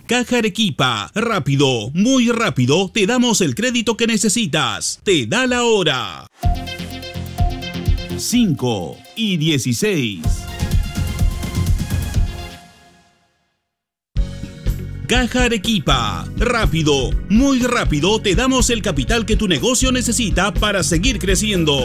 Caja Arequipa. Rápido, muy rápido, te damos el crédito que necesitas. Te da la hora. 5:16. Caja Arequipa. Rápido, muy rápido, te damos el capital que tu negocio necesita para seguir creciendo.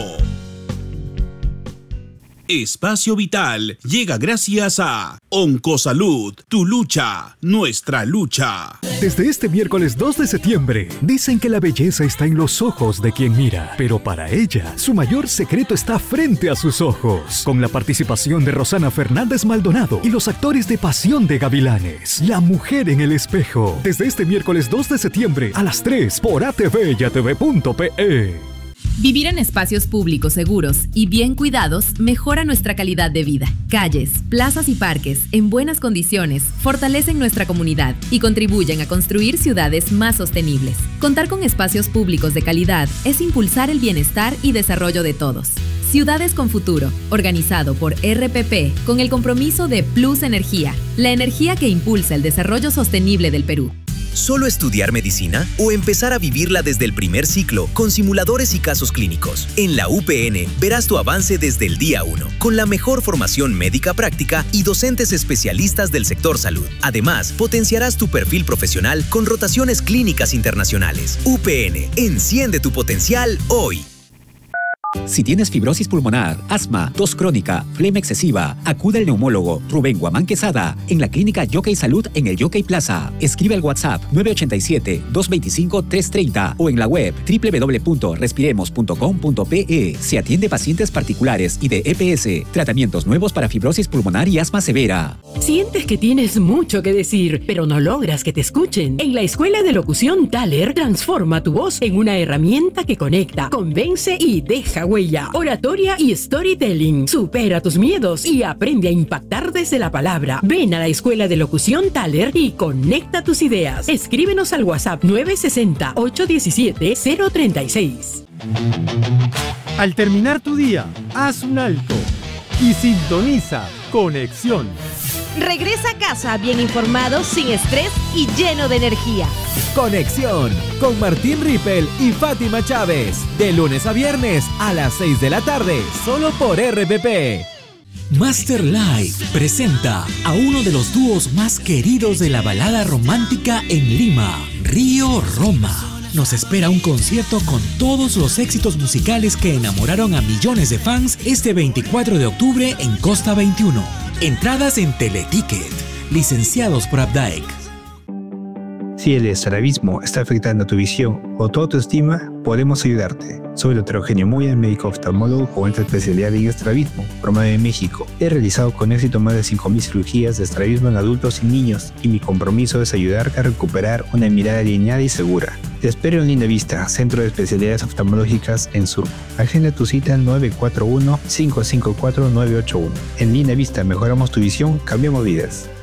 Espacio Vital llega gracias a Oncosalud, tu lucha, nuestra lucha. Desde este miércoles 2 de septiembre, dicen que la belleza está en los ojos de quien mira, pero para ella, su mayor secreto está frente a sus ojos. Con la participación de Rosana Fernández Maldonado y los actores de Pasión de Gavilanes, La mujer en el espejo. Desde este miércoles 2 de septiembre a las 3 por ATV y ATV.pe. Vivir en espacios públicos seguros y bien cuidados mejora nuestra calidad de vida. Calles, plazas y parques en buenas condiciones fortalecen nuestra comunidad y contribuyen a construir ciudades más sostenibles. Contar con espacios públicos de calidad es impulsar el bienestar y desarrollo de todos. Ciudades con Futuro, organizado por RPP con el compromiso de Plus Energía, la energía que impulsa el desarrollo sostenible del Perú. ¿Solo estudiar medicina o empezar a vivirla desde el primer ciclo con simuladores y casos clínicos? En la UPN verás tu avance desde el día 1, con la mejor formación médica práctica y docentes especialistas del sector salud. Además, potenciarás tu perfil profesional con rotaciones clínicas internacionales. UPN, enciende tu potencial hoy. Si tienes fibrosis pulmonar, asma, tos crónica, flema excesiva, acude al neumólogo Rubén Guamán Quesada en la clínica Jockey Salud en el Jockey Plaza. Escribe al WhatsApp 987-225-330 o en la web www.respiremos.com.pe. Se atiende pacientes particulares y de EPS. Tratamientos nuevos para fibrosis pulmonar y asma severa. ¿Sientes que tienes mucho que decir, pero no logras que te escuchen? En la Escuela de Locución Thaler, transforma tu voz en una herramienta que conecta, convence y deja huella. Oratoria y storytelling. Supera tus miedos y aprende a impactar desde la palabra. Ven a la Escuela de Locución Thaler y conecta tus ideas. Escríbenos al WhatsApp 960-817-036. Al terminar tu día, haz un alto y sintoniza Conexión. Regresa a casa bien informado, sin estrés y lleno de energía. Conexión con Martín Rippel y Fátima Chávez. De lunes a viernes a las 6 de la tarde, solo por RPP. Master Live presenta a uno de los dúos más queridos de la balada romántica en Lima, Río Roma. Nos espera un concierto con todos los éxitos musicales que enamoraron a millones de fans este 24 de octubre en Costa 21. Entradas en Teleticket, licenciados por Abdaec. Si el estrabismo está afectando tu visión o tu autoestima, podemos ayudarte. Soy Dr. Eugenio Moya, médico oftalmólogo con alta especialidad en estrabismo, formado en México. He realizado con éxito más de 5.000 cirugías de estrabismo en adultos y niños, y mi compromiso es ayudarte a recuperar una mirada alineada y segura. Te espero en Linda Vista, Centro de Especialidades Oftalmológicas en Sur. Agenda tu cita al 941-554-981. En Linda Vista mejoramos tu visión, cambiamos vidas.